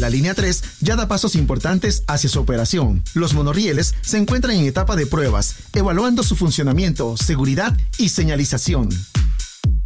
la línea 3 ya da pasos importantes hacia su operación. Los monorrieles se encuentran en etapa de pruebas, evaluando su funcionamiento, seguridad y señalización.